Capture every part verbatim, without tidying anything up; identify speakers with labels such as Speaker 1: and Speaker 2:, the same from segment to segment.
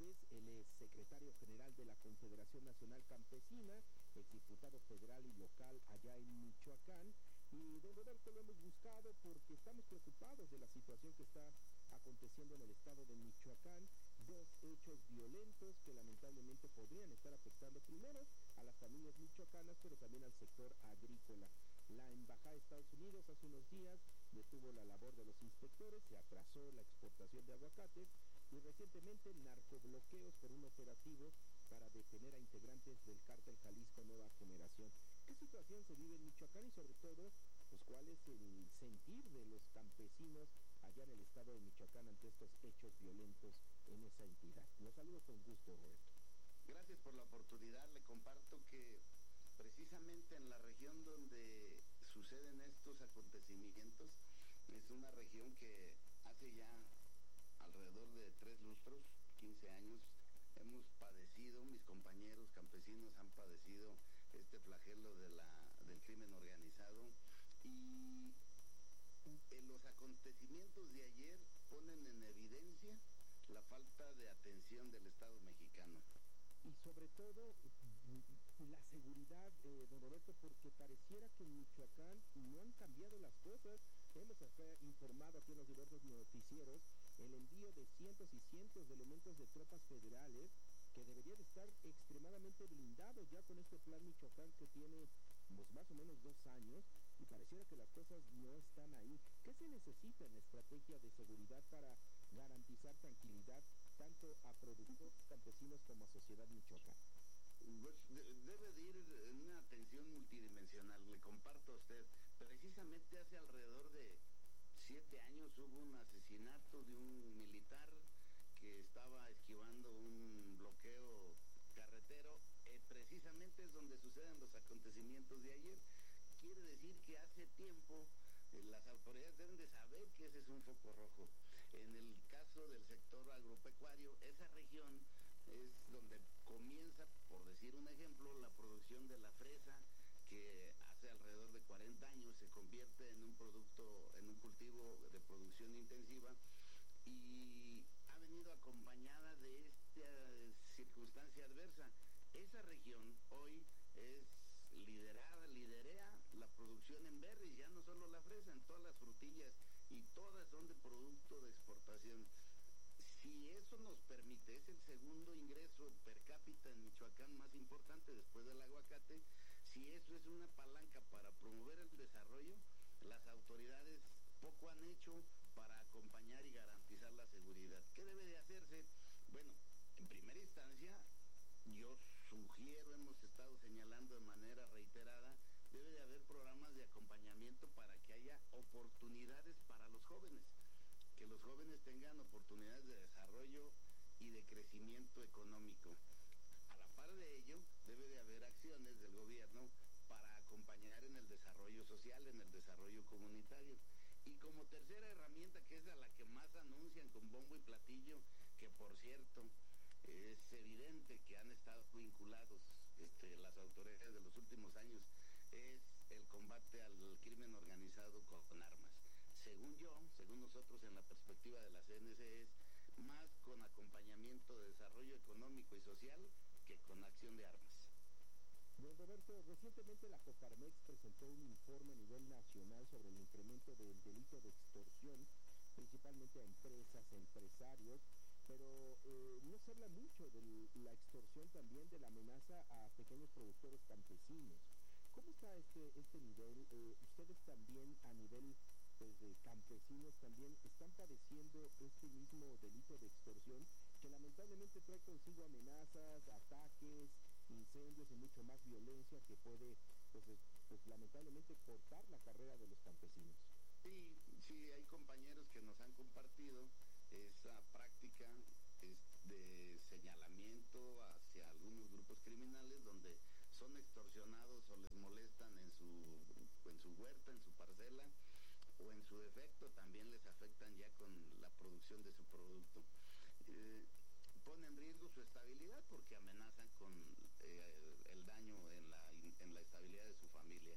Speaker 1: López, él es secretario general de la Confederación Nacional Campesina, exdiputado federal y local allá en Michoacán. Y don Roberto, lo hemos buscado porque estamos preocupados de la situación que está aconteciendo en el estado de Michoacán. Dos hechos violentos que lamentablemente podrían estar afectando primero a las familias michoacanas, pero también al sector agrícola. La Embajada de Estados Unidos hace unos días detuvo la labor de los inspectores, se atrasó la exportación de aguacates y recientemente narcobloqueos por un operativo para detener a integrantes del cártel Jalisco Nueva Generación. ¿Qué situación se vive en Michoacán y sobre todo, pues cuál es el sentir de los campesinos allá en el estado de Michoacán ante estos hechos violentos en esa entidad? Los saludo con gusto, Roberto.
Speaker 2: Gracias por la oportunidad. Le comparto que precisamente en la región donde suceden estos acontecimientos es una región que hace ya alrededor de tres lustros, quince años, hemos padecido, mis compañeros campesinos han padecido este flagelo de la, del crimen organizado, y en los acontecimientos de ayer ponen en evidencia la falta de atención del Estado mexicano.
Speaker 1: Y sobre todo la seguridad, eh, don Roberto, porque pareciera que en Michoacán no han cambiado las cosas. Hemos acá informado aquí en los diversos noticieros el envío de cientos y cientos de elementos de tropas federales que deberían estar extremadamente blindados ya con este plan Michoacán que tiene pues, más o menos dos años y pareciera que las cosas no están ahí. ¿Qué se necesita en la estrategia de seguridad para garantizar tranquilidad tanto a productores campesinos como a sociedad michoacana?
Speaker 2: Pues de, debe de ir en una atención multidimensional. Le comparto a usted, precisamente hace alrededor de siete años hubo un asesinato de un militar que estaba esquivando un bloqueo carretero, eh, precisamente es donde suceden los acontecimientos de ayer. Quiere decir que hace tiempo eh, las autoridades deben de saber que ese es un foco rojo. En el caso del sector agropecuario, esa región es donde comienza, por decir un ejemplo, la producción de la fresa, que hace alrededor de cuarenta años se convierte en un producto, en un cultivo de producción intensiva, y ha venido acompañada de esta circunstancia adversa. Esa región hoy es liderada, liderea la producción en berries, ya no solo la fresa, en todas las frutillas, y todas son de producto de exportación. Si eso nos permite, es el segundo ingreso per cápita en Michoacán más importante después del aguacate. Si eso es una palanca para promover el desarrollo, las autoridades poco han hecho para acompañar y garantizar la seguridad. ¿Qué debe de hacerse? Bueno, en primera instancia, yo sugiero, hemos estado señalando de manera reiterada, debe de haber programas de acompañamiento para que haya oportunidades para los jóvenes, que los jóvenes tengan oportunidades de desarrollo y de crecimiento económico. A la par de ello, debe de haber acciones del gobierno para acompañar en el desarrollo social, en el desarrollo comunitario. Y como tercera herramienta, que es a la que más anuncian con bombo y platillo, que por cierto, es evidente que han estado vinculados este, las autoridades de los últimos años, es el combate al crimen organizado con, con armas. Según yo, según nosotros en la perspectiva de la C N C, es más con acompañamiento de desarrollo económico y social que con acción de armas.
Speaker 1: Don Roberto, recientemente la Coparmex presentó un informe a nivel nacional sobre el incremento del delito de extorsión, principalmente a empresas, a empresarios, pero eh, no se habla mucho de la extorsión también, de la amenaza a pequeños productores campesinos. ¿Cómo está este, este nivel? Eh, ¿Ustedes también a nivel pues, de campesinos también están padeciendo este mismo delito de extorsión que lamentablemente trae consigo amenazas, ataques, incendios y mucho más violencia que puede pues, pues lamentablemente cortar la carrera de los campesinos?
Speaker 2: Sí, sí, hay compañeros que nos han compartido esa práctica de señalamiento hacia algunos grupos criminales donde son extorsionados o les molestan en su, en su huerta, en su parcela, o en su defecto también les afectan ya con la producción de su producto. Eh, pone en riesgo su estabilidad porque amenazan con eh, el daño en la, en la estabilidad de su familia.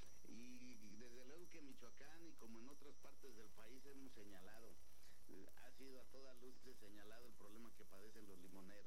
Speaker 2: Y desde luego que en Michoacán y como en otras partes del país hemos señalado, eh, ha sido a todas luces señalado el problema que padecen los limoneros.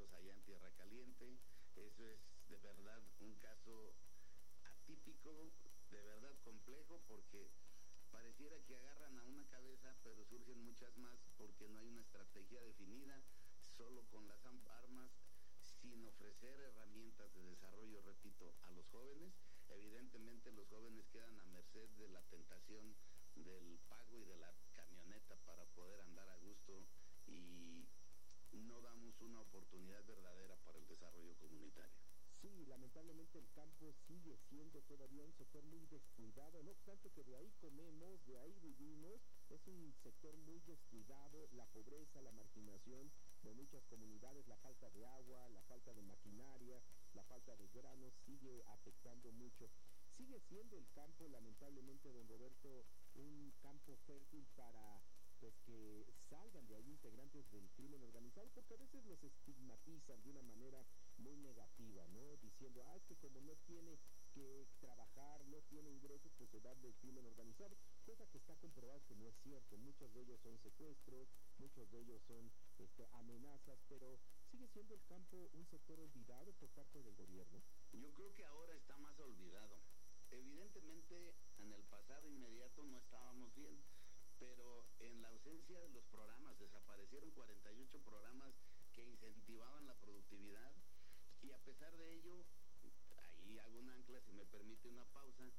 Speaker 2: económico de verdad complejo, porque pareciera que agarran a una cabeza, pero surgen muchas más porque no hay una estrategia definida, solo con las armas, sin ofrecer herramientas de desarrollo, repito, a los jóvenes. Evidentemente los jóvenes quedan a merced de la tentación del pago y de la camioneta para poder andar a gusto, y no damos una oportunidad verdadera para el desarrollo comunitario.
Speaker 1: Sí, lamentablemente el campo sigue siendo todavía un sector muy descuidado, no obstante que de ahí comemos, de ahí vivimos. Es un sector muy descuidado, la pobreza, la marginación de muchas comunidades, la falta de agua, la falta de maquinaria, la falta de granos sigue afectando mucho. Sigue siendo el campo, lamentablemente, don Roberto, un campo fértil para pues que salgan de ahí integrantes del crimen organizado, porque a veces los estigmatizan de una manera muy negativa, ¿no? Diciendo, ah, es que como no tiene que trabajar, no tiene ingresos, pues se van del crimen organizado, cosa que está comprobado que no es cierto. Muchos de ellos son secuestros, muchos de ellos son este, amenazas, pero sigue siendo el campo un sector olvidado por parte del gobierno.
Speaker 2: Yo creo que ahora está más olvidado. Evidentemente, en el pasado inmediato no estábamos bien, pero en la ausencia de los programas, desaparecieron cuarenta y ocho programas que incentivaban la productividad, y a pesar de ello, ahí hago un ancla, si me permite una pausa,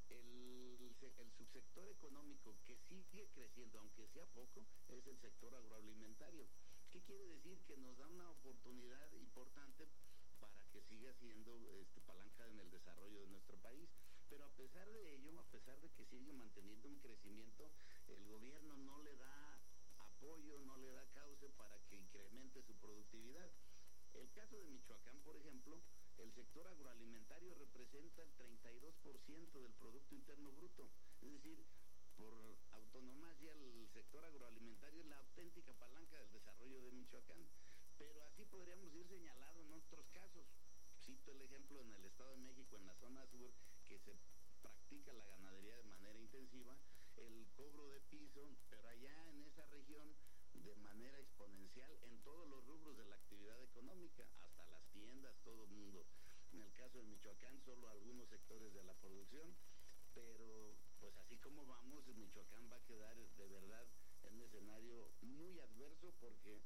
Speaker 2: el, el subsector económico que sigue creciendo, aunque sea poco, es el sector agroalimentario. ¿Qué quiere decir? Que nos da una oportunidad importante para que siga siendo este, palanca en el desarrollo de nuestro país. Pero a pesar de ello, a pesar de que sigue manteniendo un crecimiento, el gobierno no le da apoyo, no le da cauce para que incremente su productividad. El caso de Michoacán, por ejemplo, el sector agroalimentario representa el treinta y dos por ciento del Producto Interno Bruto. Es decir, por autonomía, el sector agroalimentario es la auténtica palanca del desarrollo de Michoacán. Pero así podríamos ir señalando en otros casos. Cito el ejemplo en el Estado de México, en la zona sur, que se practica la ganadería de manera intensiva, el cobro de piso, pero allá en esa región de manera exponencial en todos los rubros de la actividad económica, hasta las tiendas, todo el mundo. En el caso de Michoacán, solo algunos sectores de la producción, pero pues así como vamos, Michoacán va a quedar de verdad en un escenario muy adverso, porque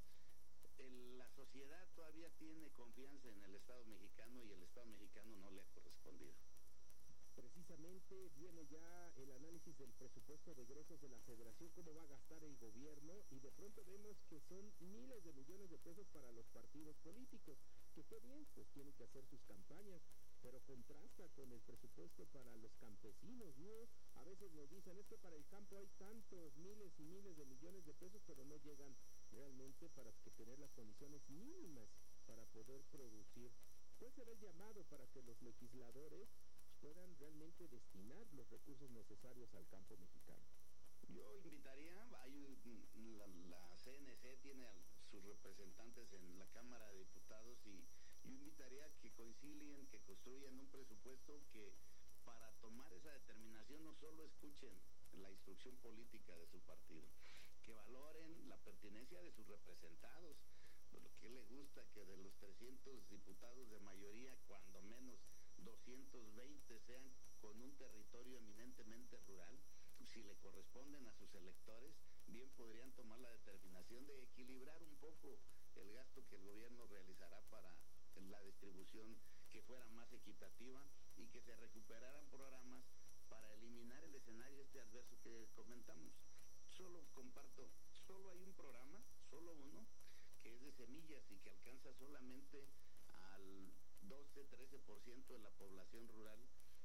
Speaker 2: el, la sociedad todavía tiene confianza en el Estado mexicano y el Estado mexicano no le ha correspondido.
Speaker 1: Precisamente viene ya el análisis del presupuesto de egresos de la Federación, cómo va a gastar el gobierno, y de pronto vemos que son miles de millones de pesos para los partidos políticos, que qué bien, pues tienen que hacer sus campañas, pero contrasta con el presupuesto para los campesinos, ¿no? A veces nos dicen, es que para el campo hay tantos miles y miles de millones de pesos, pero no llegan realmente para que tener las condiciones mínimas para poder producir. ¿Cuál será el llamado para que los legisladores puedan realmente destinar los recursos necesarios al campo mexicano?
Speaker 2: Yo invitaría, hay un, la, la C N C tiene a sus representantes en la Cámara de Diputados, y yo invitaría a que concilien, que construyan un presupuesto que, para tomar esa determinación, no solo escuchen la instrucción política de su partido, que valoren la pertinencia de sus representados. ¿Qué le gusta que de los trescientos diputados de mayoría, cuando menos doscientos veinte sean con un territorio eminentemente rural? Si le corresponden a sus electores, bien podrían tomar la determinación de equilibrar un poco el gasto que el gobierno realizará para la distribución, que fuera más equitativa, y que se recuperaran programas para eliminar el escenario este adverso que comentamos. Solo comparto, solo hay un programa, solo uno, que es de semillas y que alcanza solamente al doce, trece por ciento de la población rural,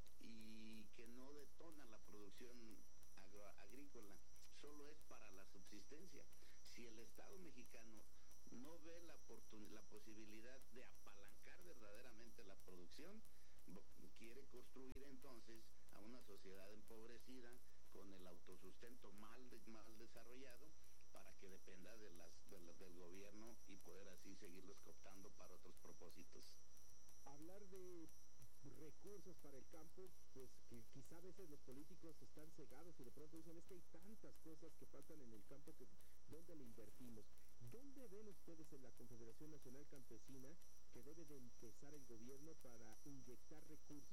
Speaker 2: y que no detona la producción agro agrícola, solo es para la subsistencia. Si el Estado mexicano no ve la, la posibilidad de apalancar verdaderamente la producción, quiere construir entonces a una sociedad empobrecida, con el autosustento mal, de, mal desarrollado, para que dependa de las, de la, del gobierno, y poder así seguirlos cooptando para otros propósitos.
Speaker 1: Hablar de recursos para el campo, pues que quizá a veces los políticos están cegados y de pronto dicen, es que hay tantas cosas que faltan en el campo, que ¿dónde le invertimos? ¿Dónde ven ustedes en la Confederación Nacional Campesina que debe de empezar el gobierno para inyectar recursos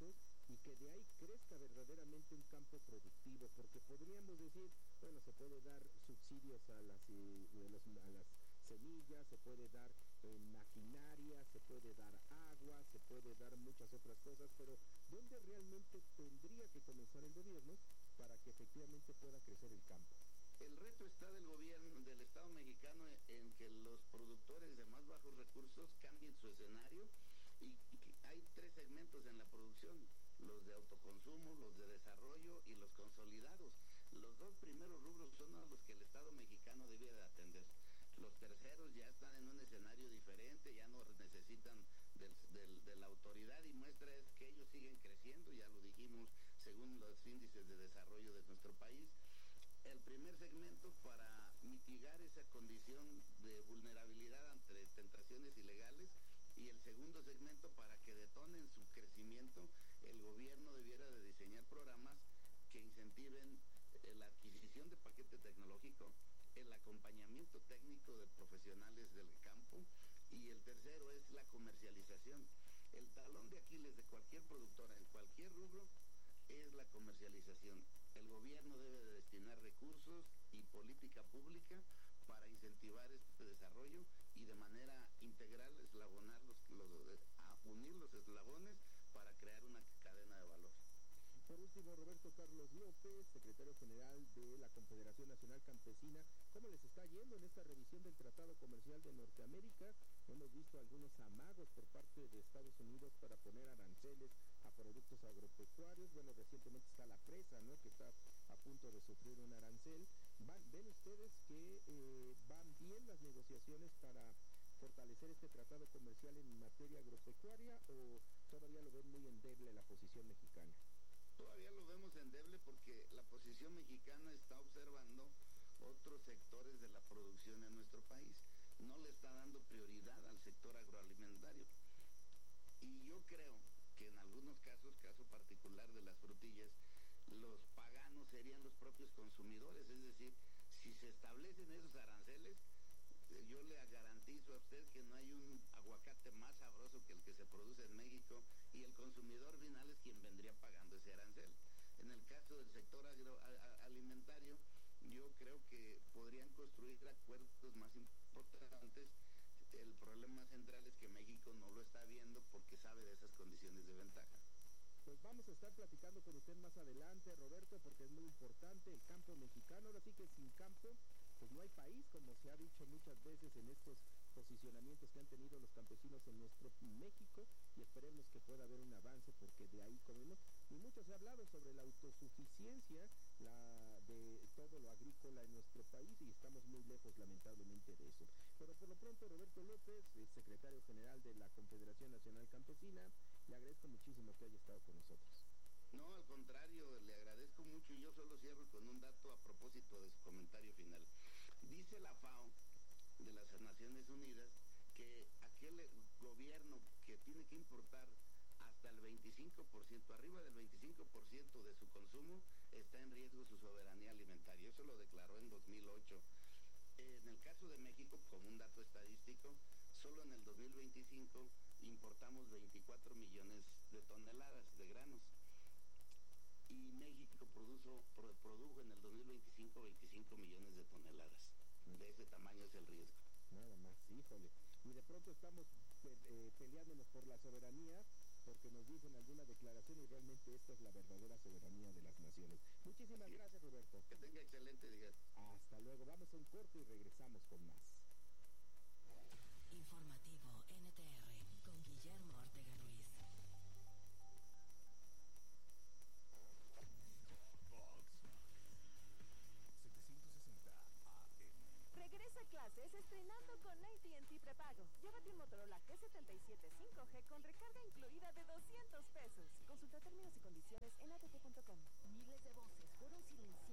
Speaker 1: y que de ahí crezca verdaderamente un campo productivo, porque podríamos decir, bueno, se puede dar subsidios a las, eh, de los, a las semillas, se puede dar eh, maquinaria, se puede dar agua, se puede dar muchas otras cosas, pero ¿dónde realmente tendría que comenzar el gobierno para que efectivamente pueda crecer el campo?
Speaker 2: El reto está del gobierno, del Estado mexicano, en que los productores de más bajos recursos cambien su escenario, y, y hay tres segmentos en la producción: los de autoconsumo, los de desarrollo y los consolidados. Los dos primeros rubros son a los que el Estado mexicano debía de atender. Los terceros ya están en un escenario diferente, ya no necesitan del, del, de la autoridad, y muestra es que ellos siguen creciendo, ya lo dijimos, según los índices de desarrollo de nuestro país. El primer segmento, para mitigar esa condición de vulnerabilidad ante tentaciones ilegales, y el segundo segmento, para que detonen su crecimiento, el gobierno debiera de diseñar programas que incentiven la adquisición de paquete tecnológico, el acompañamiento técnico de profesionales del campo, y el tercero es la comercialización. El talón de Aquiles de cualquier productora en cualquier rubro es la comercialización. El gobierno debe de destinar recursos y política pública para incentivar este desarrollo y de manera integral eslabonar los, los, a unir los eslabones para crear una cadena de valor.
Speaker 1: Por último, Roberto Carlos López, secretario general de la Confederación Nacional Campesina, ¿cómo les está yendo en esta revisión del Tratado Comercial de Norteamérica? Hemos visto algunos amagos por parte de Estados Unidos para poner aranceles a productos agropecuarios. Bueno, recientemente está la fresa, ¿no?, que está a punto de sufrir un arancel. ¿Van, ¿Ven ustedes que eh, van bien las negociaciones para fortalecer este tratado comercial en materia agropecuaria, o todavía lo ven muy endeble la posición mexicana?
Speaker 2: Todavía lo vemos endeble porque la posición mexicana está observando otros sectores de la producción en nuestro país. No le está dando prioridad al sector agroalimentario. Y yo creo que en algunos casos, caso particular de las frutillas, los paganos serían los propios consumidores. Es decir, si se establecen esos aranceles, yo le garantizo a usted que no hay un aguacate más sabroso que el que se produce en México, y el consumidor final es quien vendría pagando ese arancel. En el caso del sector agroalimentario, yo creo que podrían construir acuerdos más importantes. El problema central es que México no lo está viendo porque sabe de esas condiciones de ventaja.
Speaker 1: Pues vamos a estar platicando con usted más adelante, Roberto, porque es muy importante el campo mexicano. Ahora sí que sin campo, pues no hay país, como se ha dicho muchas veces en estos posicionamientos que han tenido los campesinos en nuestro México, y esperemos que pueda haber un avance, porque de ahí comemos. Y mucho se ha hablado sobre la autosuficiencia la de todo lo agrícola en nuestro país, y estamos muy lejos, lamentablemente, de eso. Pero por lo pronto, Roberto López, secretario general de la Confederación Nacional Campesina, le agradezco muchísimo que haya estado con nosotros.
Speaker 2: No, al contrario, le agradezco mucho, y yo solo cierro con un dato a propósito de su comentario final. Dice la FAO de las Naciones Unidas que aquel gobierno que tiene que importar hasta el veinticinco por ciento, arriba del veinticinco por ciento de su consumo, está en riesgo su soberanía alimentaria. Eso lo declaró en dos mil ocho. En el caso de México, como un dato estadístico, solo en el dos mil veinticinco importamos veinticuatro millones de toneladas de granos, y México produjo, produjo en el dos mil veinticinco veinticinco millones de toneladas. De ese tamaño es el riesgo.
Speaker 1: Nada más, híjole. Y de pronto estamos pe eh, peleándonos por la soberanía, porque nos dicen alguna declaración, y realmente esta es la verdadera soberanía de las naciones. Muchísimas sí. gracias, Roberto.
Speaker 2: Que tenga excelente día.
Speaker 1: Hasta luego. Vamos a un corte y regresamos con más.
Speaker 3: Informativo N T R con Guillermo Ortega Ruiz.
Speaker 4: Regresa a clases estrenando con A T and T Prepago. Llévate un Motorola G setenta y siete cinco G con recarga incluida de doscientos pesos. Consulta términos y condiciones en a t t punto com.
Speaker 3: Miles de voces fueron silenciadas